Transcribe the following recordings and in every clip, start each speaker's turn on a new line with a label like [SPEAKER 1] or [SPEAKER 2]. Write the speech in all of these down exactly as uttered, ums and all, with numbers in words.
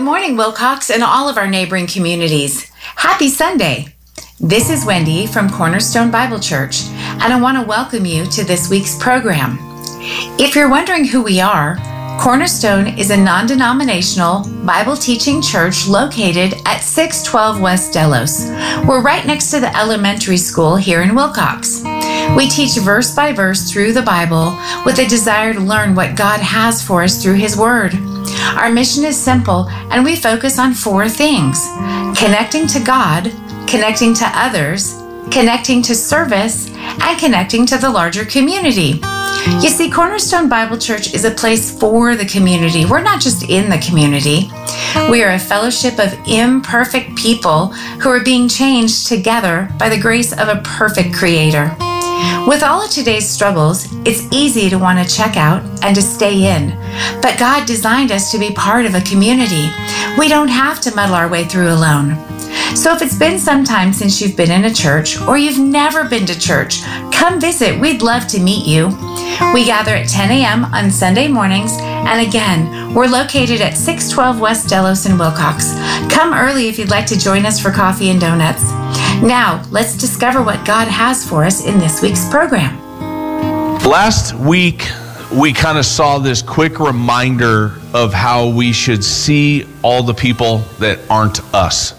[SPEAKER 1] Good morning, Wilcox, and all of our neighboring communities. Happy Sunday. This is Wendy from Cornerstone Bible Church, and I want to welcome you to this week's program. If you're wondering who we are, Cornerstone is a non-denominational Bible teaching church located at six twelve West Delos. We're right next to the elementary school here in Wilcox. We teach verse by verse through the Bible with a desire to learn what God has for us through His Word. Our mission is simple, and we focus on four things: connecting to God, connecting to others, connecting to service, and connecting to the larger community. You see, Cornerstone Bible Church is a place for the community. We're not just in the community. We are a fellowship of imperfect people who are being changed together by the grace of a perfect Creator. With all of today's struggles, it's easy to want to check out and to stay in. But God designed us to be part of a community. We don't have to muddle our way through alone. So if it's been some time since you've been in a church, or you've never been to church, come visit. We'd love to meet you. We gather at ten a.m. on Sunday mornings, and again, we're located at six twelve West Delos in Wilcox. Come early if you'd like to join us for coffee and donuts. Now, let's discover what God has for us in this week's program.
[SPEAKER 2] Last week, we kind of saw this quick reminder of how we should see all the people that aren't us.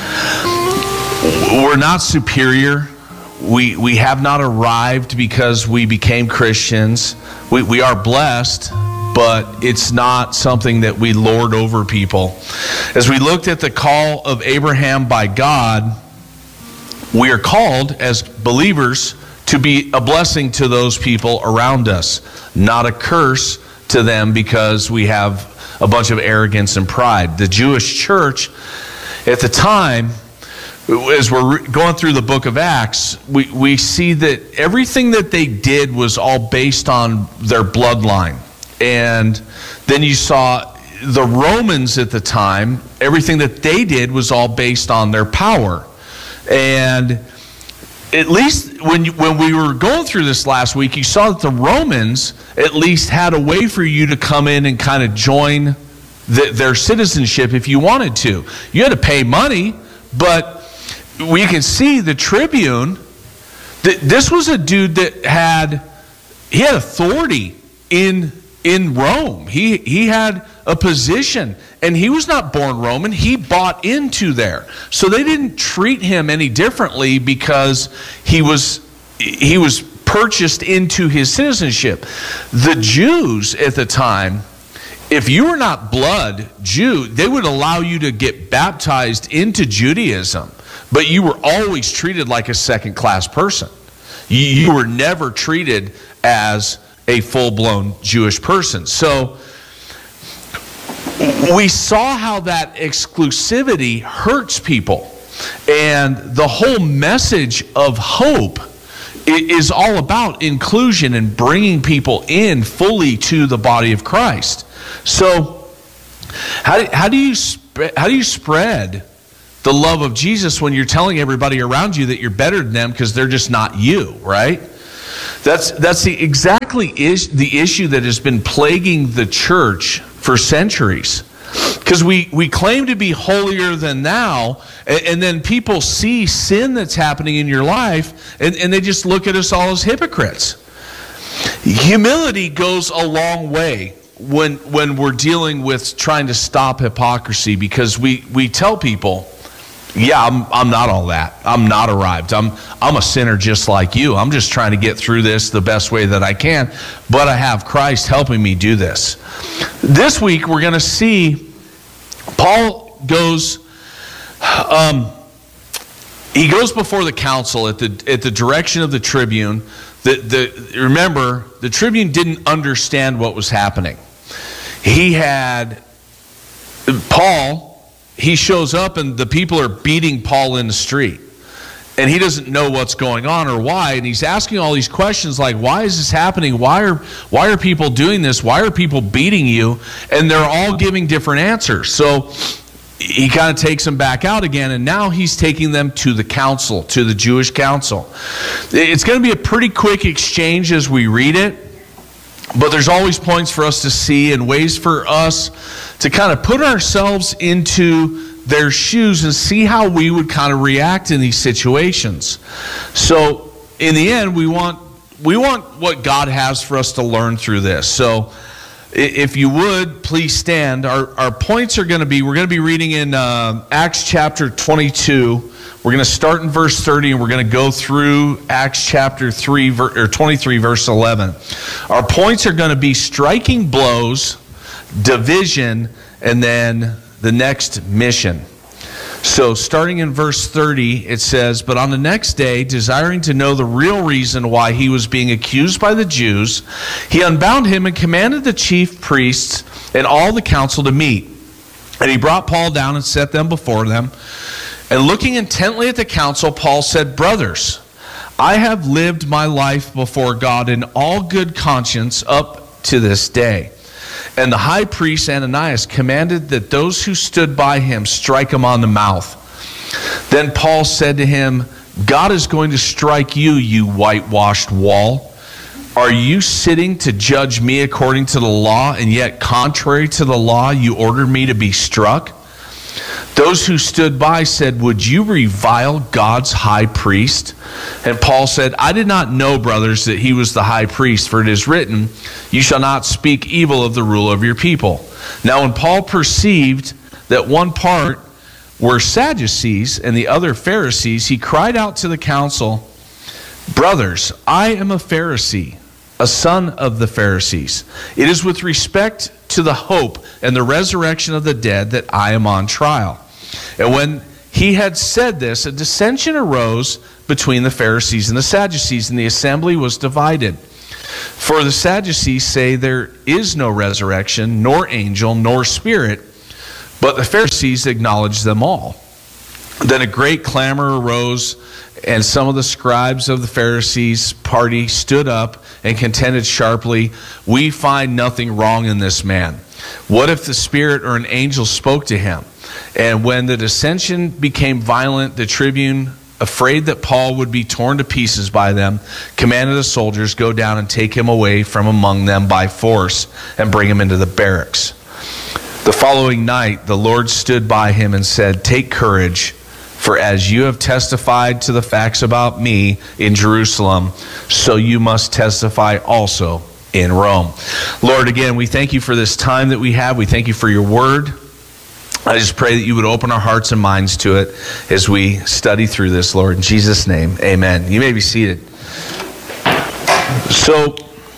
[SPEAKER 2] We're not superior. We we have not arrived because we became Christians. We, we are blessed, but it's not something that we lord over people. As we looked at the call of Abraham by God, we are called as believers to be a blessing to those people around us, not a curse to them because we have a bunch of arrogance and pride. The Jewish church at the time, as we're going through the book of Acts, we, we see that everything that they did was all based on their bloodline. And then you saw the Romans at the time, everything that they did was all based on their power. And at least when you, when we were going through this last week, you saw that the Romans at least had a way for you to come in and kind of join the, their citizenship if you wanted to. You had to pay money, but we can see the tribune, that this was a dude that had, he had authority in in Rome. He he had a position, and he was not born Roman. He bought into there. So they didn't treat him any differently because he was he was purchased into his citizenship. The Jews at the time, if you were not blood Jew, they would allow you to get baptized into Judaism, but you were always treated like a second-class person. You, you were never treated as a full-blown Jewish person. So we saw how that exclusivity hurts people. And the whole message of hope is all about inclusion and bringing people in fully to the body of Christ. So how do, how do you sp- how do you spread the love of Jesus when you're telling everybody around you that you're better than them because they're just not you, right? That's that's the exactly is the issue that has been plaguing the church for centuries. Because we, we claim to be holier than thou, and, and then people see sin that's happening in your life, and, and they just look at us all as hypocrites. Humility goes a long way when when we're dealing with trying to stop hypocrisy, because we, we tell people, yeah, I'm I'm not all that. I'm not arrived. I'm I'm a sinner just like you. I'm just trying to get through this the best way that I can, but I have Christ helping me do this. This week we're going to see Paul goes um, he goes before the council at the at the direction of the tribune. The the remember, the tribune didn't understand what was happening. He had Paul He shows up and the people are beating Paul in the street. And he doesn't know what's going on or why. And he's asking all these questions like, why is this happening? Why are why are people doing this? Why are people beating you? And they're all giving different answers. So he kind of takes them back out again. And now he's taking them to the council, to the Jewish council. It's going to be a pretty quick exchange as we read it. But there's always points for us to see and ways for us to kind of put ourselves into their shoes and see how we would kind of react in these situations. So in the end, we want we want what God has for us to learn through this. So if you would, please stand. Our, our points are going to be, we're going to be reading in uh, Acts chapter twenty-two. We're going to start in verse thirty, and we're going to go through Acts chapter three, or twenty-three, verse eleven. Our points are going to be striking blows, division, and then the next mission. So starting in verse thirty, it says, "But on the next day, desiring to know the real reason why he was being accused by the Jews, he unbound him and commanded the chief priests and all the council to meet. And he brought Paul down and set them before them. And looking intently at the council, Paul said, 'Brothers, I have lived my life before God in all good conscience up to this day.' And the high priest Ananias commanded that those who stood by him strike him on the mouth. Then Paul said to him, 'God is going to strike you, you whitewashed wall. Are you sitting to judge me according to the law, and yet contrary to the law you ordered me to be struck?' Those who stood by said, 'Would you revile God's high priest?' And Paul said, 'I did not know, brothers, that he was the high priest, for it is written, you shall not speak evil of the ruler of your people.' Now when Paul perceived that one part were Sadducees and the other Pharisees, he cried out to the council, 'Brothers, I am a Pharisee, a son of the Pharisees. It is with respect to the hope and the resurrection of the dead that I am on trial.' And when he had said this, a dissension arose between the Pharisees and the Sadducees, and the assembly was divided. For the Sadducees say there is no resurrection, nor angel, nor spirit, but the Pharisees acknowledge them all. Then a great clamor arose, and some of the scribes of the Pharisees' party stood up and contended sharply, 'We find nothing wrong in this man. What if the spirit or an angel spoke to him?' And when the dissension became violent, the tribune, afraid that Paul would be torn to pieces by them, commanded the soldiers, 'Go down and take him away from among them by force and bring him into the barracks.' The following night, the Lord stood by him and said, 'Take courage, for as you have testified to the facts about me in Jerusalem, so you must testify also in Rome.'" Lord, again, we thank you for this time that we have. We thank you for your word. I just pray that you would open our hearts and minds to it as we study through this, Lord. In Jesus' name, amen. You may be seated. So,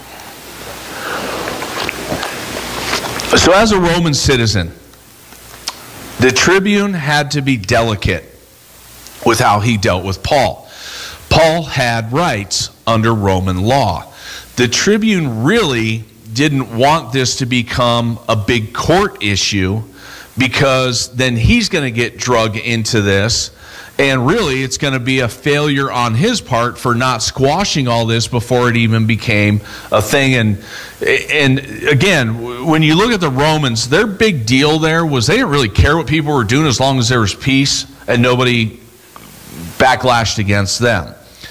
[SPEAKER 2] so as a Roman citizen, the tribune had to be delicate with how he dealt with Paul. Paul had rights under Roman law. The tribune really didn't want this to become a big court issue, because then he's going to get drugged into this, and really it's going to be a failure on his part for not squashing all this before it even became a thing. And and again, when you look at the Romans, their big deal there was they didn't really care what people were doing as long as there was peace and nobody backlashed against them.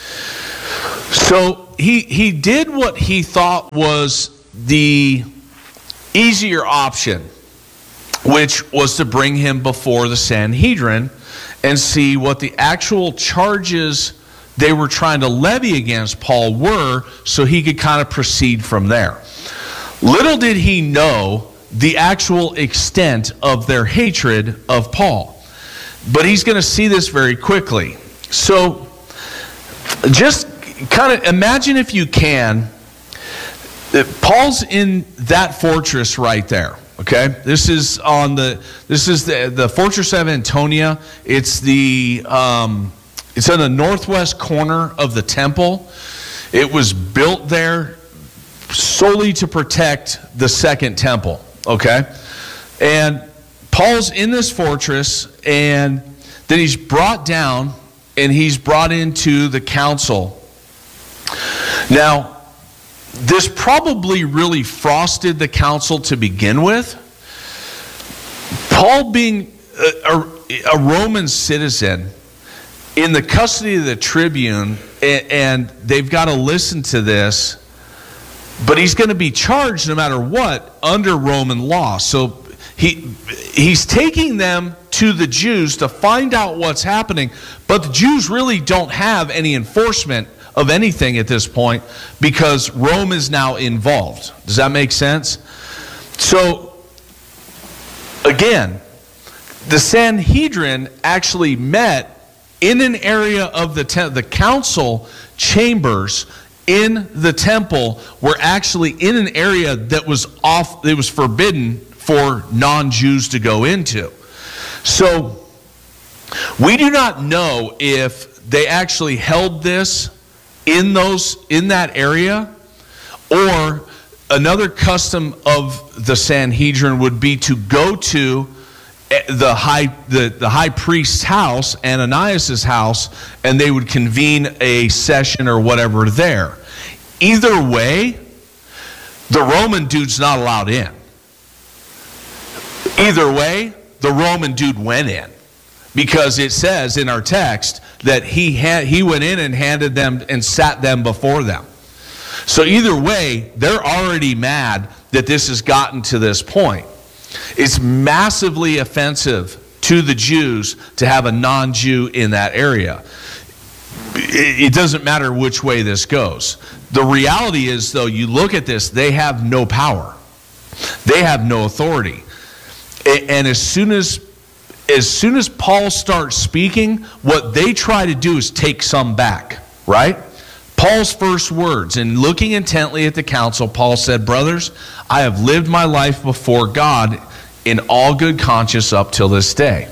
[SPEAKER 2] So he he did what he thought was the easier option, which was to bring him before the Sanhedrin and see what the actual charges they were trying to levy against Paul were, so he could kind of proceed from there. Little did he know the actual extent of their hatred of Paul. But he's going to see this very quickly. So just kind of imagine, if you can, that Paul's in that fortress right there. Okay, this is on the this is the the fortress of Antonia. It's the um, it's in the northwest corner of the temple. It was built there solely to protect the second temple. Okay, and Paul's in this fortress, and then he's brought down and he's brought into the council. Now, this probably really frosted the council to begin with. Paul, being a, a, a Roman citizen in the custody of the tribune, and, and they've got to listen to this, but he's going to be charged no matter what under Roman law. So he he's taking them to the Jews to find out what's happening, but the Jews really don't have any enforcement of anything at this point because Rome is now involved. Does that make sense? So, again, the Sanhedrin actually met in an area of the te- the council chambers in the temple were actually in an area that was off, it was forbidden for non-Jews to go into. So we do not know if they actually held this in those in that area, or another custom of the Sanhedrin would be to go to the high the, the high priest's house, Ananias's house, and they would convene a session or whatever there. Either way, the Roman dude's not allowed in. Either way, the Roman dude went in, because it says in our text that he had he went in and handed them and sat them before them. So either way, they're already mad that this has gotten to this point. It's massively offensive to the Jews to have a non-Jew in that area. It doesn't matter which way this goes. The reality is, though, you look at this, they have no power. They have no authority. And as soon as as soon as Paul starts speaking, what they try to do is take some back, right? Paul's first words, in looking intently at the council, Paul said, "Brothers, I have lived my life before God in all good conscience up till this day."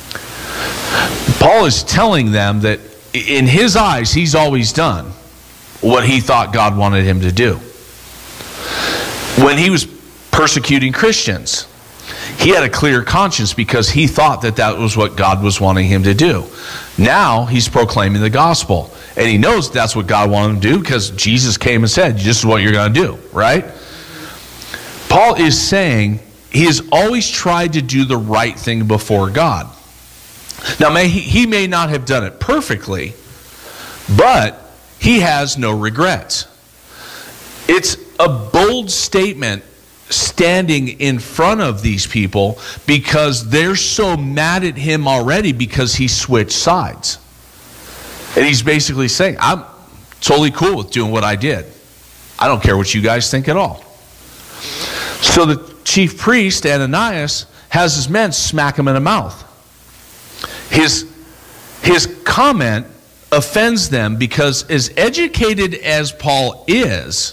[SPEAKER 2] Paul is telling them that in his eyes, he's always done what he thought God wanted him to do. When he was persecuting Christians, he had a clear conscience because he thought that that was what God was wanting him to do. Now he's proclaiming the gospel, and he knows that's what God wanted him to do because Jesus came and said, "This is what you're going to do," right? Paul is saying he has always tried to do the right thing before God. Now, may he, he may not have done it perfectly, but he has no regrets. It's a bold statement standing in front of these people because they're so mad at him already because he switched sides. And he's basically saying, I'm totally cool with doing what I did. I don't care what you guys think at all. So the chief priest, Ananias, has his men smack him in the mouth. His, his comment offends them because, as educated as Paul is,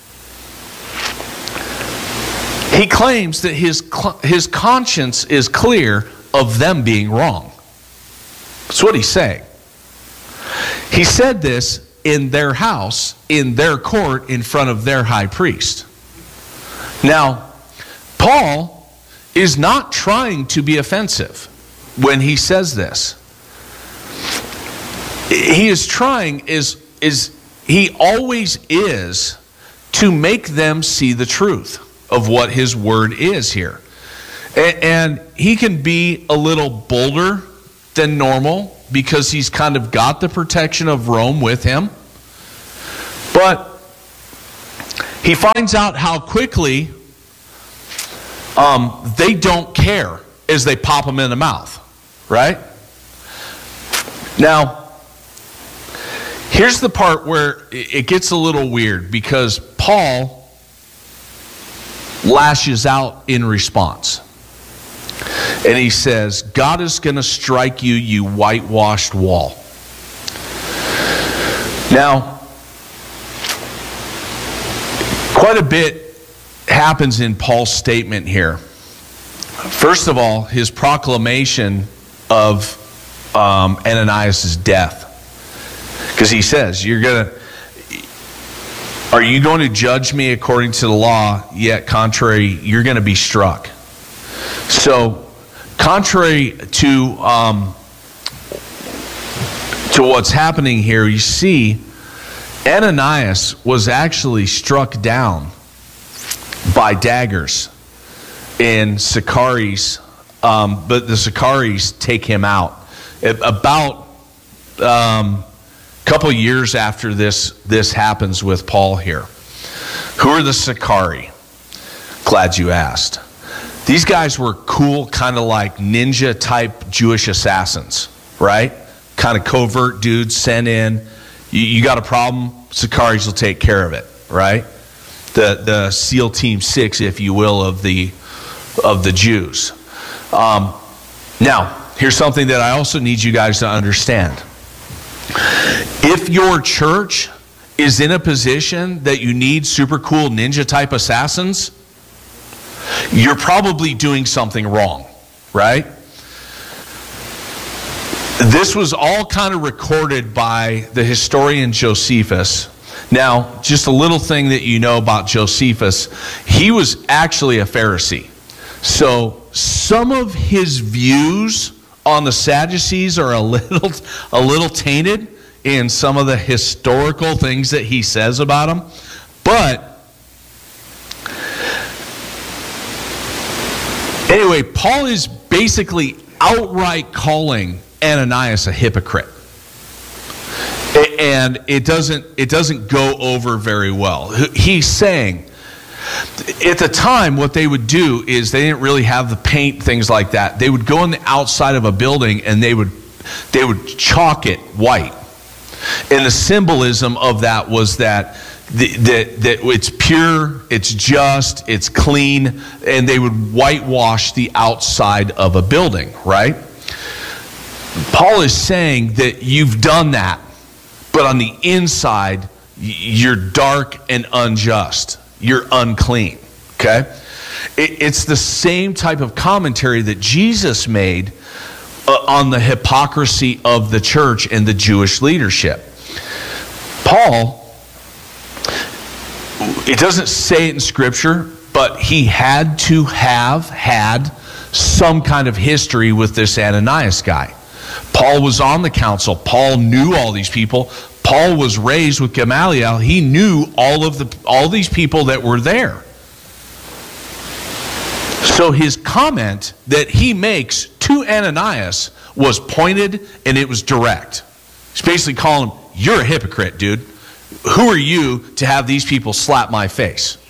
[SPEAKER 2] he claims that his, his conscience is clear of them being wrong. That's what he's saying. He said this in their house, in their court, in front of their high priest. Now, Paul is not trying to be offensive when he says this. He is trying, is, is he always is, to make them see the truth of what his word is here. And, and he can be a little bolder than normal because he's kind of got the protection of Rome with him. But he finds out how quickly um, they don't care as they pop him in the mouth, right? Now, here's the part where it gets a little weird because Paul lashes out in response. And he says, "God is going to strike you, you whitewashed wall." Now, quite a bit happens in Paul's statement here. First of all, his proclamation of um, Ananias' death. Because he says, "You're going to, are you going to judge me according to the law? Yet contrary, you're going to be struck." So, contrary to um, to what's happening here, you see, Ananias was actually struck down by daggers in Sicaris, um, but the Sicaris take him out. About um, a couple years after this, this happens with Paul here. Who are the Sicarii? Glad you asked. These guys were cool, kind of like ninja type Jewish assassins, right? Kind of covert dudes sent in. You, you got a problem, Sicaris will take care of it, right? The the SEAL Team Six, if you will, of the of the Jews. Um, now, here's something that I also need you guys to understand. If your church is in a position that you need super cool ninja type assassins, you're probably doing something wrong, right? This was all kind of recorded by the historian Josephus. Now, just a little thing that you know about Josephus, he was actually a Pharisee. So some of his views on the Sadducees are a little, a little tainted in some of the historical things that he says about them. But anyway, Paul is basically outright calling Ananias a hypocrite. And it doesn't it doesn't go over very well. He's saying, at the time, what they would do is they didn't really have the paint, things like that. They would go on the outside of a building and they would they would chalk it white. And the symbolism of that was that the, that that it's pure, it's just, it's clean, and they would whitewash the outside of a building, right? Paul is saying that you've done that, but on the inside, you're dark and unjust. You're unclean, okay? It's the same type of commentary that Jesus made uh, on the hypocrisy of the church and the Jewish leadership. Paul, it doesn't say it in Scripture, but he had to have had some kind of history with this Ananias guy. Paul was on the council. Paul knew all these people. Paul was raised with Gamaliel. He knew all of the all these people that were there. So his comment that he makes to Ananias was pointed and it was direct. He's basically calling him, "You're a hypocrite, dude. Who are you to have these people slap my face?"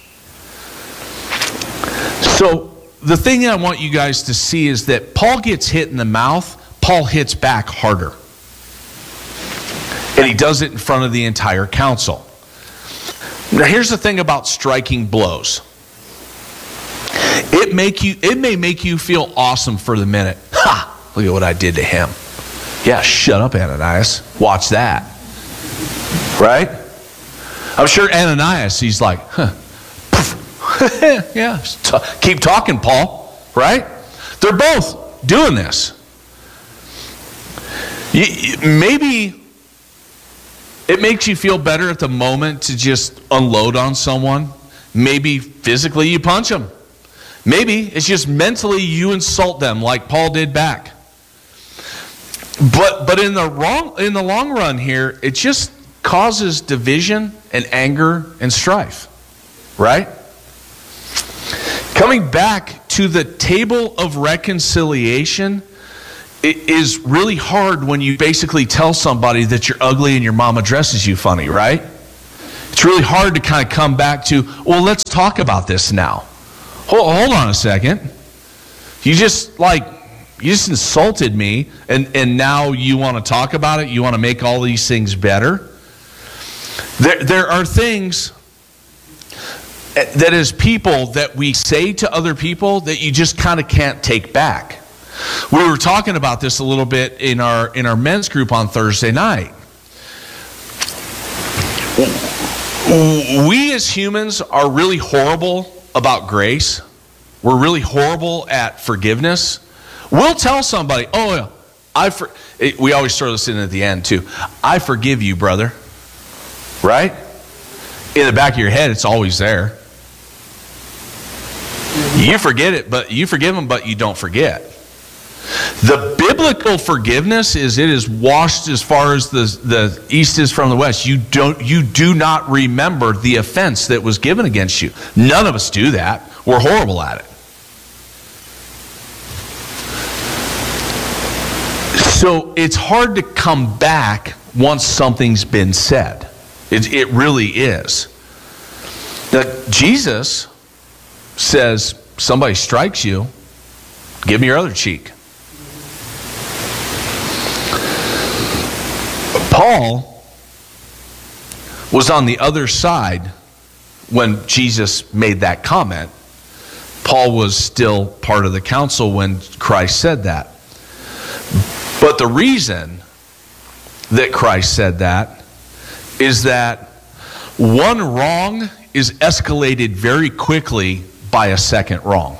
[SPEAKER 2] So the thing I want you guys to see is that Paul gets hit in the mouth, Paul hits back harder. And he does it in front of the entire council. Now here's the thing about striking blows. It make you it may make you feel awesome for the minute. Ha! Look at what I did to him. Yeah, shut up, Ananias. Watch that. Right? I'm sure Ananias, he's like, huh. Yeah, t- keep talking, Paul. Right? They're both doing this. You, maybe it makes you feel better at the moment to just unload on someone. Maybe physically you punch them. Maybe it's just mentally you insult them like Paul did back. But but in the wrong in the long run here, it just causes division and anger and strife. Right? Coming back to the table of reconciliation, it is really hard when you basically tell somebody that you're ugly and your mama dresses you funny, right? It's really hard to kind of come back to, well, let's talk about this now. Hold, hold on a second. You just like, you just insulted me and, and now you want to talk about it? You want to make all these things better? There, there are things that as people that we say to other people that you just kind of can't take back. We were talking about this a little bit in our in our men's group on Thursday night. We as humans are really horrible about grace. We're really horrible at forgiveness. We'll tell somebody, "Oh, I for-, we always throw this in at the end too. I forgive you, brother." Right? In the back of your head, it's always there. You forget it, but you forgive them, but you don't forget. The biblical forgiveness is it is washed as far as the, the east is from the west. You don't you do not remember the offense that was given against you. None of us do that. We're horrible at it. So it's hard to come back once something's been said. It, it really is. Now, Jesus says, somebody strikes you, give me your other cheek. Paul was on the other side when Jesus made that comment. Paul was still part of the council when Christ said that. But the reason that Christ said that is that one wrong is escalated very quickly by a second wrong.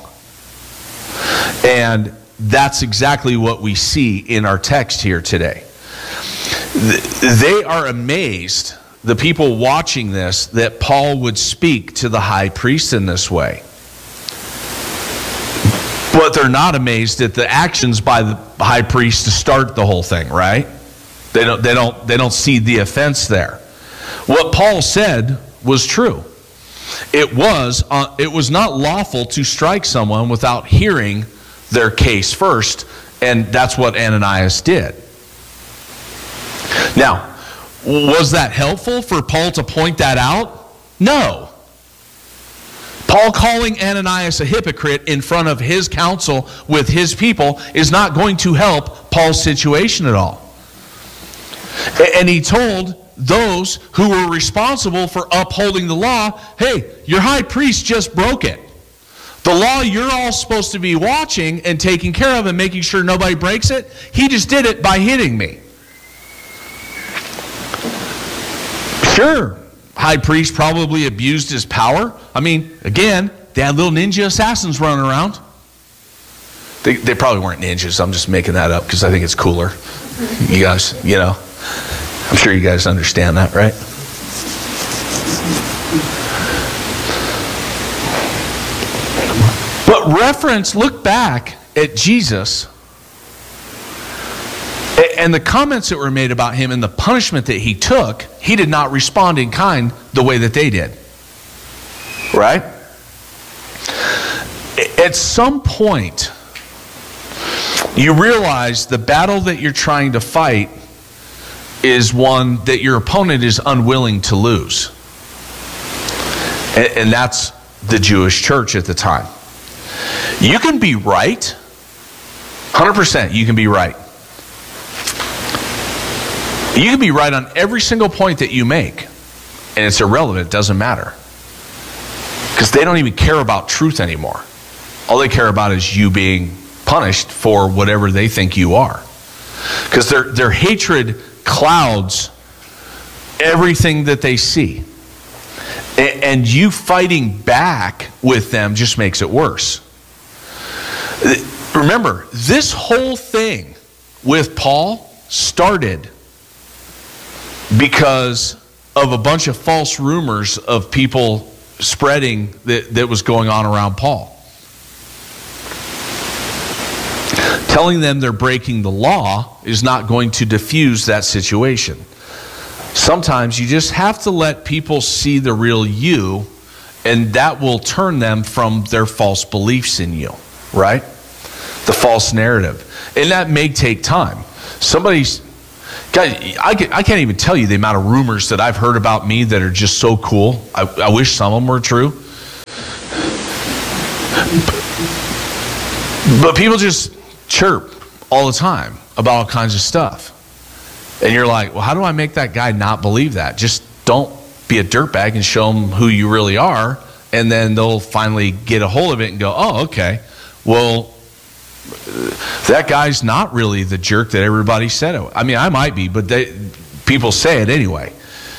[SPEAKER 2] And that's exactly what we see in our text here today. They are amazed, the people watching this, that Paul would speak to the high priest in this way. But they're not amazed at the actions by the high priest to start the whole thing, right? They don't, they don't, they don't see the offense there. What Paul said was true. It was, uh, it was not lawful to strike someone without hearing their case first, and that's what Ananias did. Now, was that helpful for Paul to point that out? No. Paul calling Ananias a hypocrite in front of his council with his people is not going to help Paul's situation at all. And he told those who were responsible for upholding the law, hey, your high priest just broke it. The law you're all supposed to be watching and taking care of and making sure nobody breaks it, he just did it by hitting me. Sure, high priest probably abused his power. I mean, again, they had little ninja assassins running around. They, they probably weren't ninjas. I'm just making that up because I think it's cooler. You guys, you know, I'm sure you guys understand that, right? But reference, look back at Jesus and the comments that were made about him and the punishment that he took. He did not respond in kind the way that they did. Right? At some point, you realize the battle that you're trying to fight is one that your opponent is unwilling to lose. And that's the Jewish church at the time. You can be right. one hundred percent you can be right. You can be right on every single point that you make. And it's irrelevant. It doesn't matter. Because they don't even care about truth anymore. All they care about is you being punished for whatever they think you are. Because their, their hatred clouds everything that they see. And, and you fighting back with them just makes it worse. Remember, this whole thing with Paul started because of a bunch of false rumors of people spreading that, that was going on around Paul. Telling them they're breaking the law is not going to diffuse that situation. Sometimes you just have to let people see the real you, and that will turn them from their false beliefs in you, right? The false narrative. And that may take time. Somebody's, guys, I, I can't even tell you the amount of rumors that I've heard about me that are just so cool. I, I wish some of them were true. But people just chirp all the time about all kinds of stuff. And you're like, well, how do I make that guy not believe that? Just don't be a dirtbag and show them who you really are. And then they'll finally get a hold of it and go, oh, okay. Well, that guy's not really the jerk that everybody said it was. I mean, I might be, but they, people say it anyway.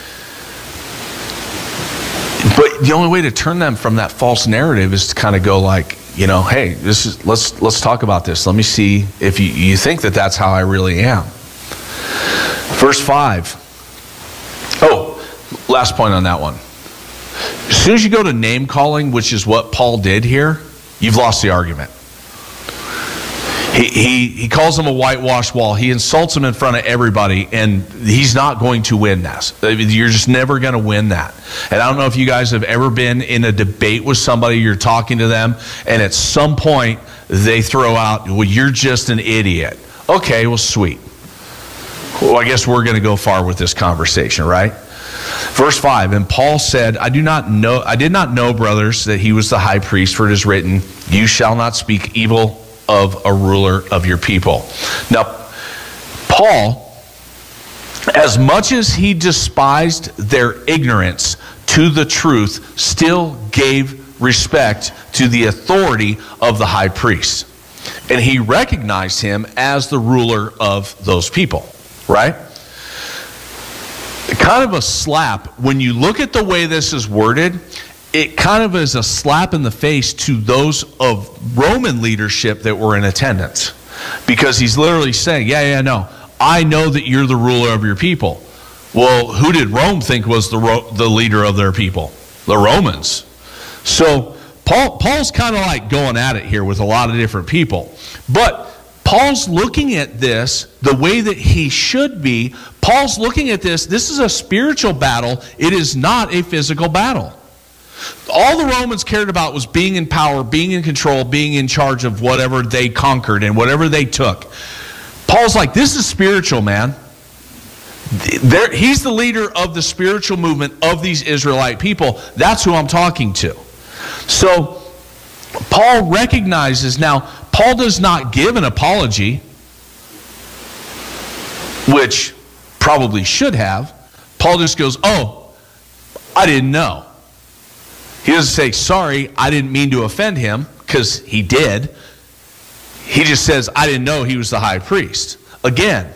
[SPEAKER 2] But the only way to turn them from that false narrative is to kind of go like, you know, hey, this is let's let's talk about this. Let me see if you, you think that that's how I really am. Verse five. Oh, last point on that one. As soon as you go to name calling, which is what Paul did here, you've lost the argument. He, he he calls him a whitewashed wall. He insults him in front of everybody, and he's not going to win that. You're just never going to win that. And I don't know if you guys have ever been in a debate with somebody, you're talking to them, and at some point they throw out, well, you're just an idiot. Okay, well, sweet. Well, I guess we're going to go far with this conversation, right? Verse five, and Paul said, I do not know, I did not know, brothers, that he was the high priest, for it is written, you shall not speak evil of a ruler of your people. Now, Paul, as much as he despised their ignorance to the truth, still gave respect to the authority of the high priest. And he recognized him as the ruler of those people, right? Kind of a slap. When you look at the way this is worded, it kind of is a slap in the face to those of Roman leadership that were in attendance. Because he's literally saying, yeah, yeah, no, I know that you're the ruler of your people. Well, who did Rome think was the ro- the leader of their people? The Romans. So Paul Paul's kind of like going at it here with a lot of different people. But Paul's looking at this the way that he should be. Paul's looking at this. This is a spiritual battle. It is not a physical battle. All the Romans cared about was being in power, being in control, being in charge of whatever they conquered and whatever they took. Paul's like, this is spiritual, man. There, he's the leader of the spiritual movement of these Israelite people. That's who I'm talking to. So Paul recognizes now, Paul does not give an apology, which probably should have. Paul just goes, oh, I didn't know. He doesn't say, sorry, I didn't mean to offend him, because he did. He just says, I didn't know he was the high priest. Again,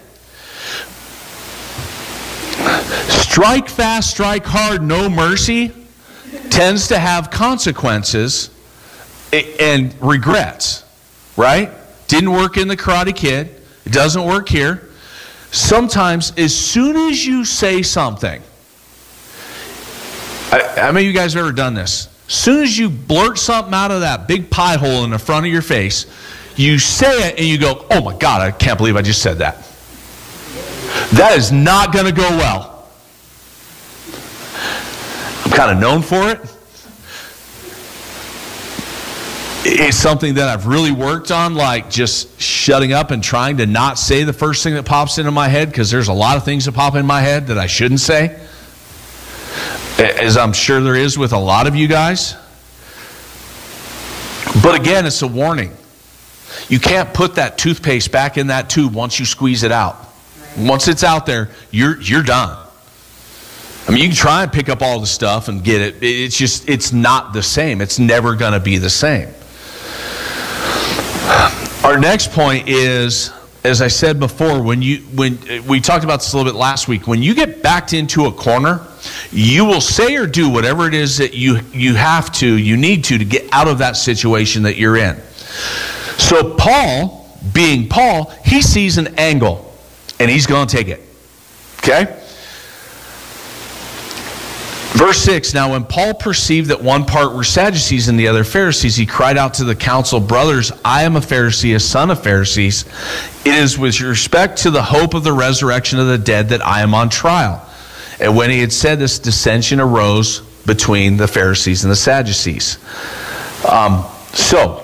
[SPEAKER 2] strike fast, strike hard, no mercy tends to have consequences and regrets, right? Didn't work in the Karate Kid. It doesn't work here. Sometimes, as soon as you say something, I, how many of you guys have ever done this? As soon as you blurt something out of that big pie hole in the front of your face, you say it and you go, oh my God, I can't believe I just said that. That is not going to go well. I'm kind of known for it. It's something that I've really worked on, like just shutting up and trying to not say the first thing that pops into my head, because there's a lot of things that pop in my head that I shouldn't say, as I'm sure there is with a lot of you guys. But again, it's a warning. You can't put that toothpaste back in that tube once you squeeze it out. Once it's out there, you're you're done. I mean, you can try and pick up all the stuff and get it. It's just, it's not the same. It's never going to be the same. Our next point is, as I said before, when you when we talked about this a little bit last week, when you get backed into a corner, you will say or do whatever it is that you you have to, you need to, to get out of that situation that you're in. So Paul, being Paul, he sees an angle, and he's going to take it. Okay? Verse six, now when Paul perceived that one part were Sadducees and the other Pharisees, he cried out to the council, brothers, I am a Pharisee, a son of Pharisees. It is with respect to the hope of the resurrection of the dead that I am on trial. And when he had said this, dissension arose between the Pharisees and the Sadducees. Um, so,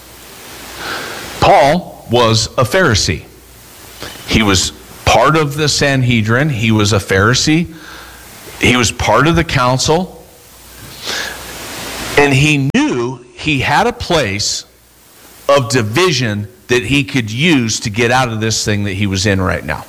[SPEAKER 2] Paul was a Pharisee. He was part of the Sanhedrin. He was a Pharisee. He was part of the council, and he knew he had a place of division that he could use to get out of this thing that he was in right now.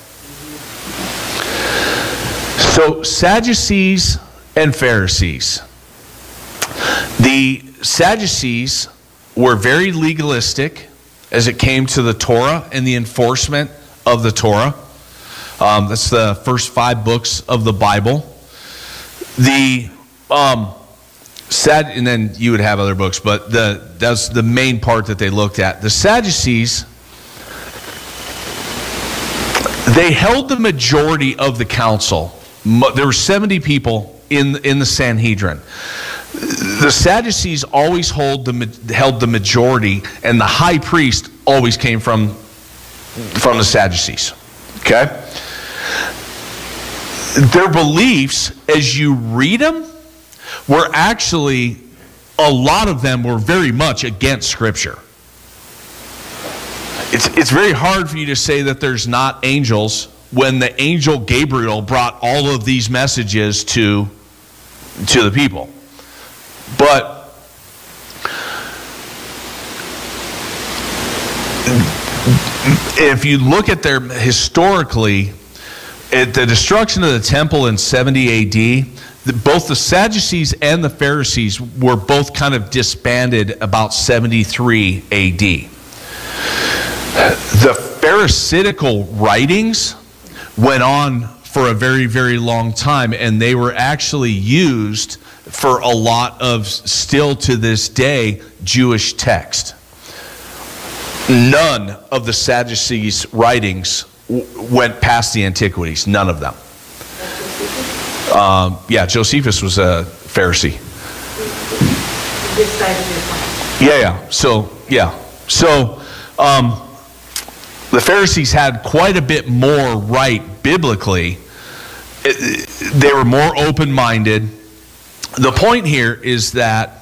[SPEAKER 2] So, Sadducees and Pharisees. The Sadducees were very legalistic as it came to the Torah and the enforcement of the Torah. Um, that's the first five books of the Bible. The um, Sad, and then you would have other books, but the that's the main part that they looked at. The Sadducees, they held the majority of the council. There were seventy people in in the Sanhedrin. The Sadducees always hold the held the majority, and the high priest always came from from the Sadducees. Okay. Their beliefs, as you read them, were actually, a lot of them were very much against Scripture. It's, it's very hard for you to say that there's not angels when the angel Gabriel brought all of these messages to to the people. But if you look at their historically, at the destruction of the temple in seventy A D, both the Sadducees and the Pharisees were both kind of disbanded about seventy-three A D. The Pharisaical writings went on for a very, very long time, and they were actually used for a lot of, still to this day, Jewish text. None of the Sadducees' writings w- went past the Antiquities. None of them. Um, yeah, Josephus was a Pharisee. Yeah, yeah. So, yeah. So, um, the Pharisees had quite a bit more right biblically. It, they were more open-minded. The point here is that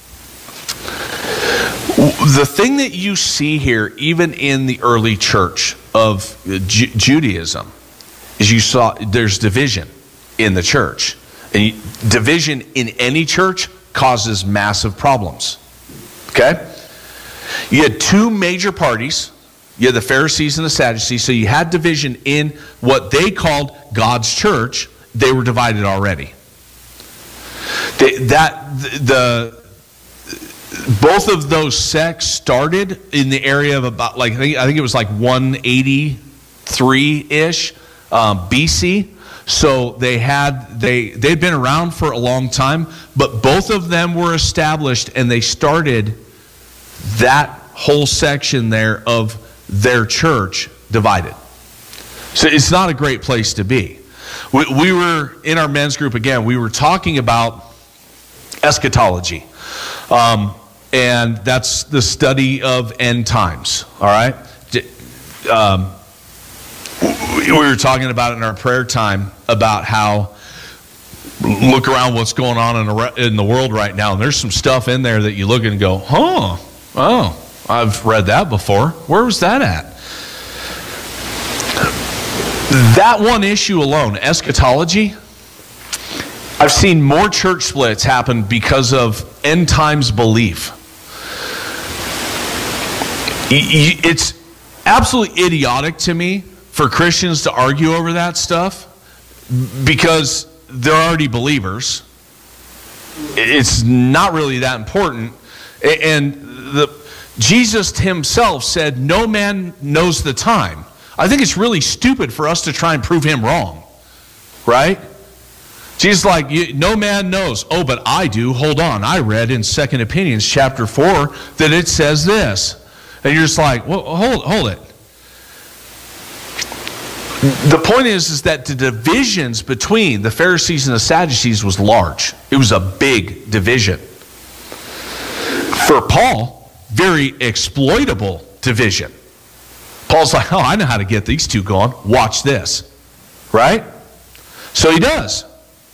[SPEAKER 2] the thing that you see here, even in the early church of Ju- Judaism, is you saw there's division in the church. And division in any church causes massive problems. Okay? You had two major parties. You had the Pharisees and the Sadducees. So you had division in what they called God's church. They were divided already. They, that the both of those sects started in the area of about like I think, I think it was like one eighty-three ish um, B C. So they had they they'd been around for a long time, but both of them were established, and they started that whole section there of their church divided. So it's not a great place to be. We, we were in our men's group again. We were talking about eschatology, um, and that's the study of end times. All right. Um, we were talking about it in our prayer time about how look around what's going on in the, in the world right now, and there's some stuff in there that you look and go, huh, oh, I've read that before. Where was that at? That one issue alone, eschatology, I've seen more church splits happen because of end times belief. It's absolutely idiotic to me for Christians to argue over that stuff because they're already believers. It's not really that important. And the Jesus himself said, no man knows the time. I think it's really stupid for us to try and prove him wrong. Right? Jesus like, no man knows. Oh, but I do. Hold on. I read in Second Opinions chapter four that it says this. And you're just like, well, hold, hold it. The point is, is that the divisions between the Pharisees and the Sadducees was large. It was a big division. For Paul, very exploitable division. Paul's like, oh, I know how to get these two going. Watch this. Right? So he does.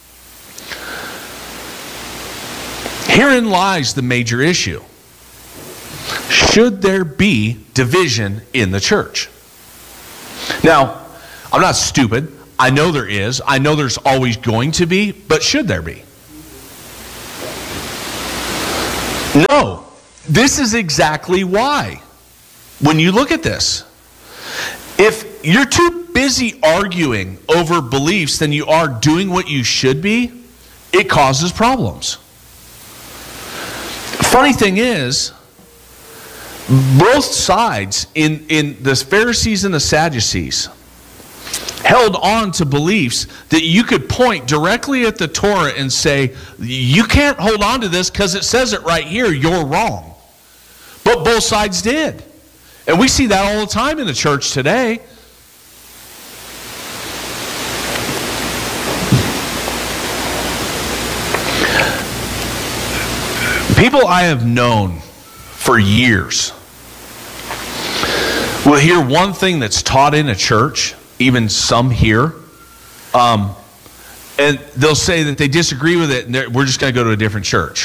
[SPEAKER 2] Herein lies the major issue. Should there be division in the church? Now, I'm not stupid. I know there is. I know there's always going to be, but should there be? No. This is exactly why. When you look at this, if you're too busy arguing over beliefs than you are doing what you should be, it causes problems. Funny thing is, both sides in, in the Pharisees and the Sadducees held on to beliefs that you could point directly at the Torah and say, you can't hold on to this because it says it right here, you're wrong. But both sides did. And we see that all the time in the church today. People I have known for years will hear one thing that's taught in a church, even some here, um, and they'll say that they disagree with it, and we're just going to go to a different church.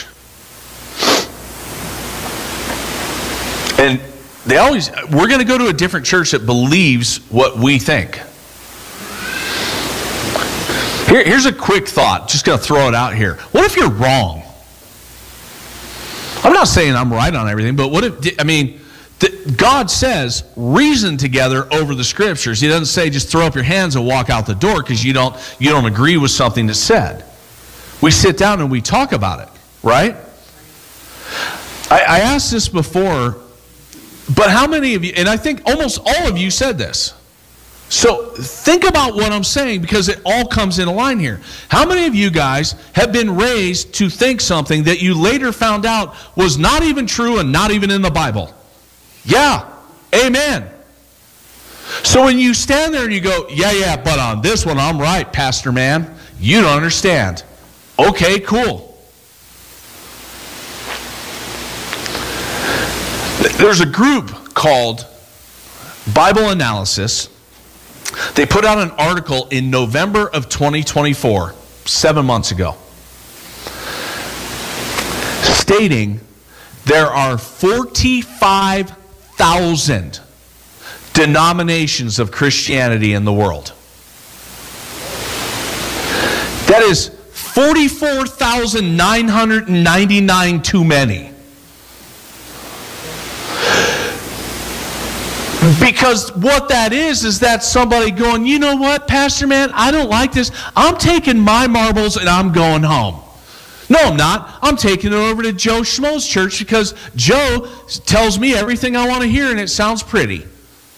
[SPEAKER 2] And they always, we're going to go to a different church that believes what we think. Here, here's a quick thought. Just going to throw it out here. What if you're wrong? I'm not saying I'm right on everything, but what if, I mean, God says reason together over the scriptures. He doesn't say just throw up your hands and walk out the door because you don't, you don't agree with something that's said. We sit down and we talk about it, right? I, I asked this before, but how many of you, and I think almost all of you said this. So think about what I'm saying because it all comes in a line here. How many of you guys have been raised to think something that you later found out was not even true and not even in the Bible? Yeah, amen. So when you stand there and you go, yeah, yeah, but on this one I'm right, Pastor man, you don't understand. Okay, cool. There's a group called Bible Analysis. They put out an article in November of twenty twenty-four, seven months ago, stating there are forty-five thousand denominations of Christianity in the world. That is forty-four thousand nine hundred ninety-nine too many. Because what that is, is that somebody going, you know what, Pastor man, I don't like this. I'm taking my marbles and I'm going home. No, I'm not. I'm taking it over to Joe Schmo's church because Joe tells me everything I want to hear and it sounds pretty.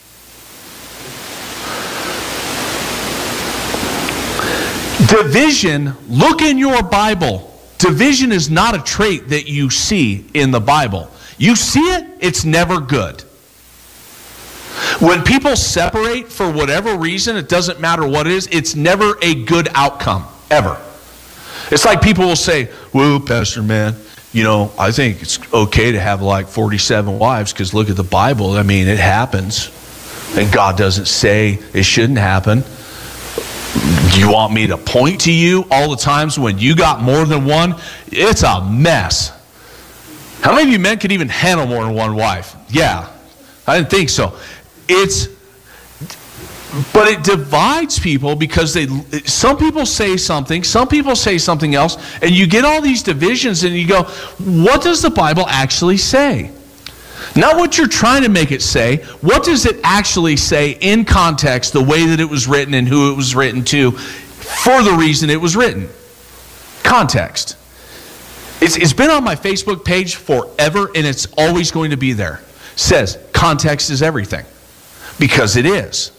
[SPEAKER 2] Division, look in your Bible. Division is not a trait that you see in the Bible. You see it, it's never good. When people separate for whatever reason, it doesn't matter what it is, it's never a good outcome, ever. It's like people will say, well, Pastor man, you know, I think it's okay to have like forty-seven wives because look at the Bible. I mean, it happens. And God doesn't say it shouldn't happen. Do you want me to point to you all the times when you got more than one? It's a mess. How many of you men could even handle more than one wife? Yeah, I didn't think so. It's, but it divides people because they, some people say something, some people say something else, and you get all these divisions and you go, what does the Bible actually say? Not what you're trying to make it say. What does it actually say in context, the way that it was written and who it was written to, for the reason it was written? Context. It's, it's been on my Facebook page forever, and it's always going to be there. It says, context is everything. Because it is.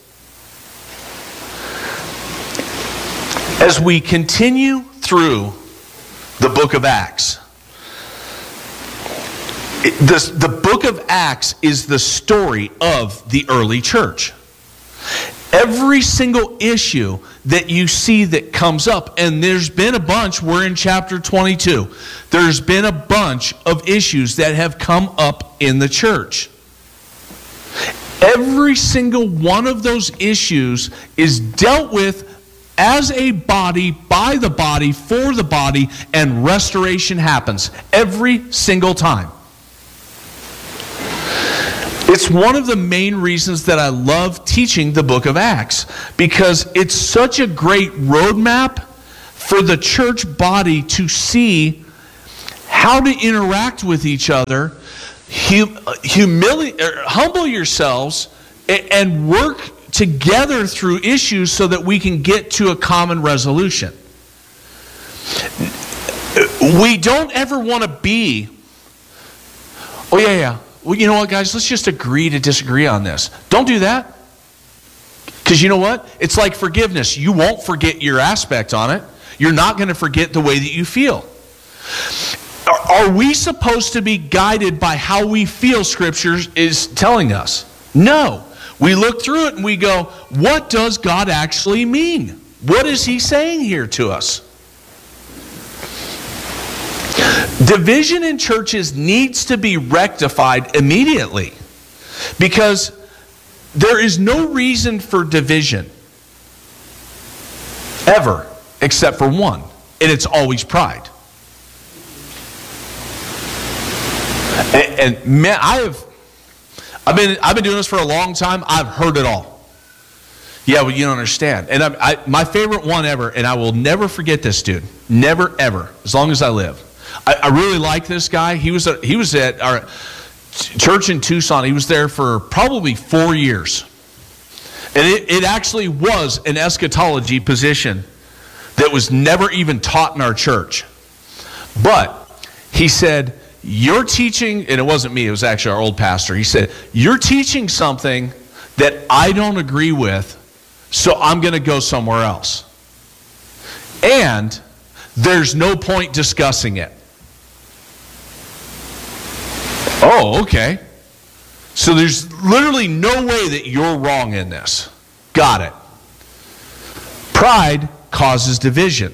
[SPEAKER 2] As we continue through the book of Acts, it, this, the book of Acts is the story of the early church. Every single issue that you see that comes up, and there's been a bunch, we're in chapter twenty-two, there's been a bunch of issues that have come up in the church. Every single one of those issues is dealt with as a body, by the body, for the body, and restoration happens every single time. It's one of the main reasons that I love teaching the book of Acts, because it's such a great roadmap for the church body to see how to interact with each other, hum, humili- er, humble yourselves, and, and work together through issues so that we can get to a common resolution. We don't ever want to be, oh yeah, yeah. Well, you know what, guys? Let's just agree to disagree on this. Don't do that. Because you know what? It's like forgiveness. You won't forget your aspect on it. You're not going to forget the way that you feel. Are we supposed to be guided by how we feel Scripture is telling us? No. We look through it and we go, what does God actually mean? What is He saying here to us? Division in churches needs to be rectified immediately, because there is no reason for division ever except for one, and it's always pride. And, and man, I have I've been I've been doing this for a long time. I've heard it all. Yeah, well, you don't understand. And I, I, my favorite one ever, and I will never forget this dude. Never, ever, as long as I live. I, I really like this guy. He was, a, he was at our church in Tucson. He was there for probably four years. And it, it actually was an eschatology position that was never even taught in our church. But he said, you're teaching, and it wasn't me, it was actually our old pastor. He said, you're teaching something that I don't agree with, so I'm going to go somewhere else. And there's no point discussing it. Oh, okay. So there's literally no way that you're wrong in this. Got it. Pride causes division.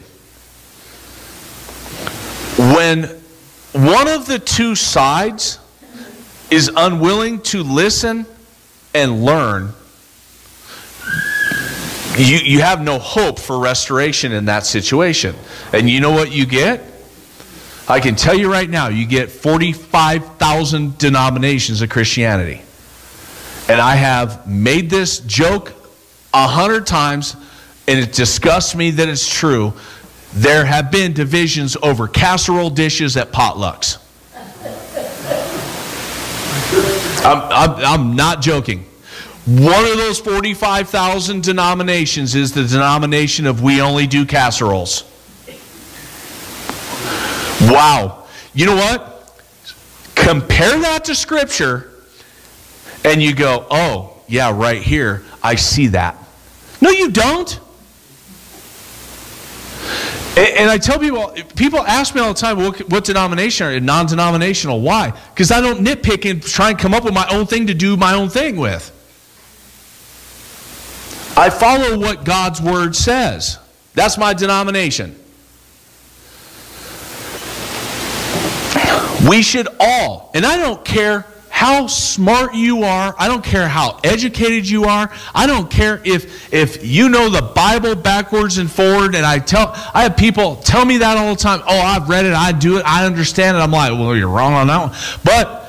[SPEAKER 2] When one of the two sides is unwilling to listen and learn, you, you have no hope for restoration in that situation. And you know what you get? I can tell you right now, you get forty-five thousand denominations of Christianity. And I have made this joke a hundred times, and it disgusts me that it's true. There have been divisions over casserole dishes at potlucks. I'm, I'm, I'm not joking. One of those forty-five thousand denominations is the denomination of we only do casseroles. Wow. You know what? Compare that to Scripture, and you go, oh, yeah, right here, I see that. No, you don't. And I tell people, people ask me all the time, well, what denomination are you? Non-denominational. Why? Because I don't nitpick and try and come up with my own thing to do my own thing with. I follow what God's Word says. That's my denomination. We should all, and I don't care how smart you are, I don't care how educated you are, I don't care if if you know the Bible backwards and forward, and I tell I have people tell me that all the time. Oh, I've read it, I do it, I understand it. I'm like, well, you're wrong on that one. But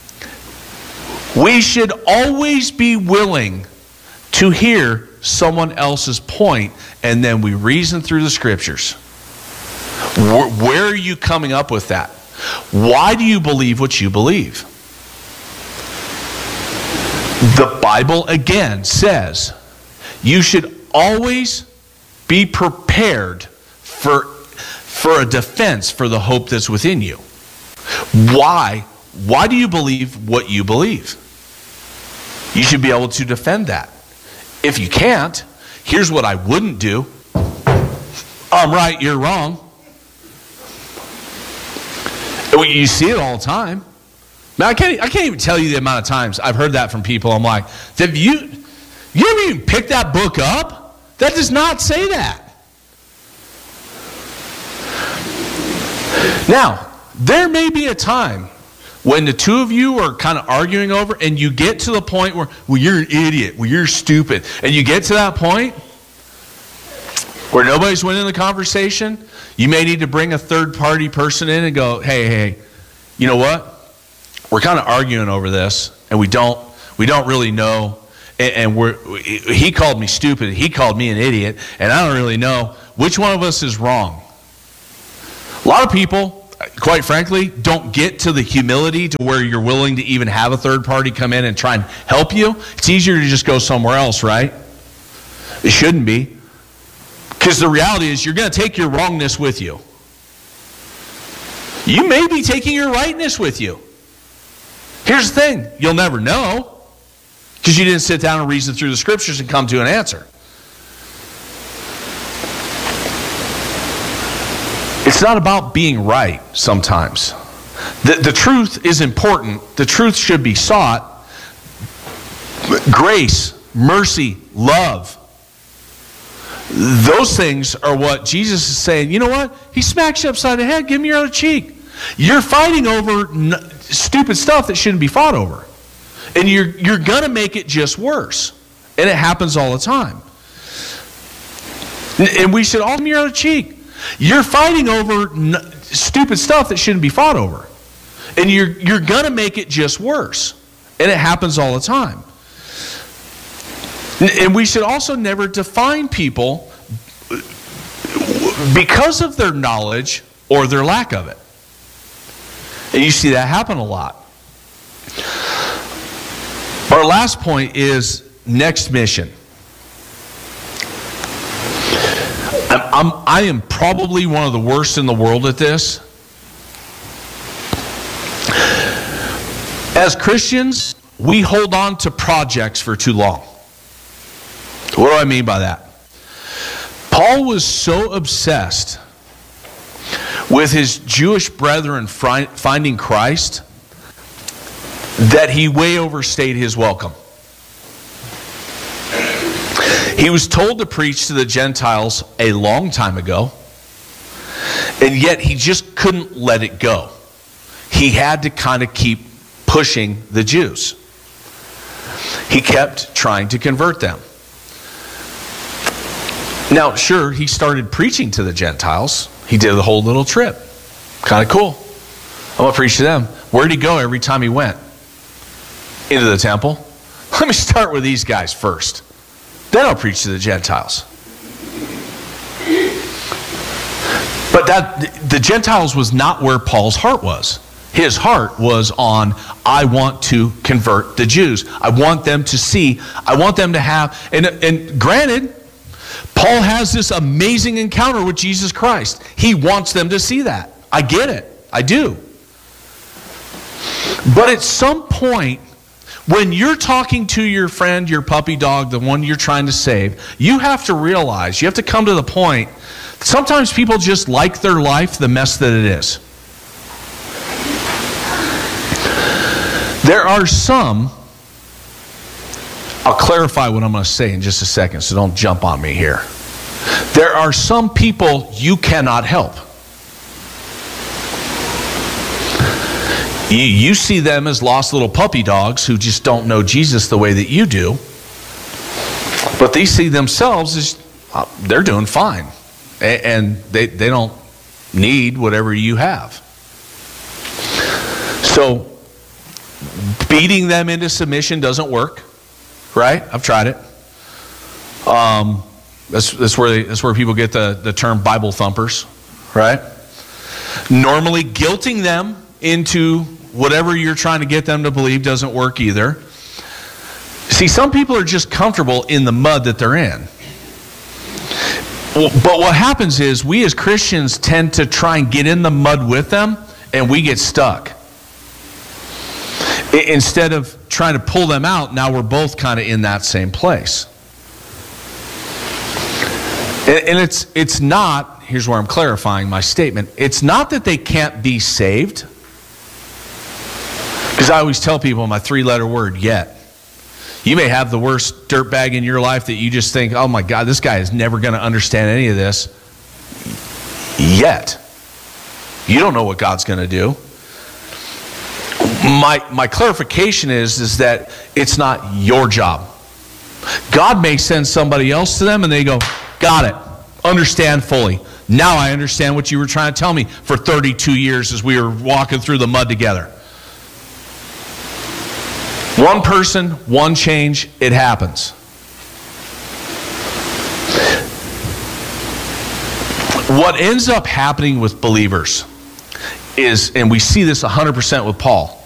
[SPEAKER 2] we should always be willing to hear someone else's point, and then we reason through the Scriptures. Where, where are you coming up with that? Why do you believe what you believe? The Bible again says you should always be prepared for, for a defense for the hope that's within you. Why? Why do you believe what you believe? You should be able to defend that. If you can't, here's what I wouldn't do. I'm right, you're wrong. You see it all the time. Now, I can't, I can't even tell you the amount of times I've heard that from people. I'm like, have you, you ever even picked that book up? That does not say that. Now, there may be a time when the two of you are kind of arguing over, and you get to the point where, well, you're an idiot, well, you're stupid. And you get to that point where nobody's winning the conversation. You may need to bring a third-party person in and go, hey, hey, you know what? We're kind of arguing over this, and we don't we don't really know. And, and we're he called me stupid. He called me an idiot, and I don't really know which one of us is wrong. A lot of people, quite frankly, don't get to the humility to where you're willing to even have a third party come in and try and help you. It's easier to just go somewhere else, right? It shouldn't be. Because the reality is you're going to take your wrongness with you. You may be taking your rightness with you. Here's the thing, you'll never know because you didn't sit down and reason through the Scriptures and come to an answer. It's not about being right sometimes. The, the truth is important. The truth should be sought. Grace, mercy, love. Those things are what Jesus is saying. You know what? He smacks you upside the head. Give me your other cheek. You're fighting over n- stupid stuff that shouldn't be fought over. And you're, you're going to make it just worse. And it happens all the time. And, and we should all give me your other cheek. You're fighting over n- stupid stuff that shouldn't be fought over. And you're, you're going to make it just worse. And it happens all the time. And we should also never define people because of their knowledge or their lack of it. And you see that happen a lot. Our last point is next mission. I'm, I'm, I am probably one of the worst in the world at this. As Christians, we hold on to projects for too long. What do I mean by that? Paul was so obsessed with his Jewish brethren finding Christ that he way overstayed his welcome. He was told to preach to the Gentiles a long time ago, and yet he just couldn't let it go. He had to kind of keep pushing the Jews. He kept trying to convert them. Now, sure, he started preaching to the Gentiles. He did the whole little trip. Kind of cool. I'm going to preach to them. Where'd he go every time he went? Into the temple. Let me start with these guys first. Then I'll preach to the Gentiles. But that the Gentiles was not where Paul's heart was. His heart was on, I want to convert the Jews. I want them to see. I want them to have, and, and granted, Paul has this amazing encounter with Jesus Christ. He wants them to see that. I get it. I do. But at some point, when you're talking to your friend, your puppy dog, the one you're trying to save, you have to realize, you have to come to the point, sometimes people just like their life the mess that it is. There are some, I'll clarify what I'm going to say in just a second, so don't jump on me here. There are some people you cannot help. You, you see them as lost little puppy dogs who just don't know Jesus the way that you do. But they see themselves as uh, they're doing fine. And, and they, they don't need whatever you have. So beating them into submission doesn't work. Right? I've tried it. Um, that's, that's, where they, that's where people get the, the term Bible thumpers. Right? Normally guilting them into whatever you're trying to get them to believe doesn't work either. See, some people are just comfortable in the mud that they're in. Well, but what happens is we as Christians tend to try and get in the mud with them, and we get stuck. I, instead of trying to pull them out, now we're both kind of in that same place. And, and it's it's not, here's where I'm clarifying my statement, it's not that they can't be saved. Because I always tell people my three-letter word, yet. You may have the worst dirtbag in your life that you just think, oh my God, this guy is never going to understand any of this. Yet. You don't know what God's going to do. My my clarification is, is that it's not your job. God may send somebody else to them and they go, got it, understand fully. Now I understand what you were trying to tell me for thirty-two years as we were walking through the mud together. One person, one change, it happens. What ends up happening with believers is, and we see this one hundred percent with Paul,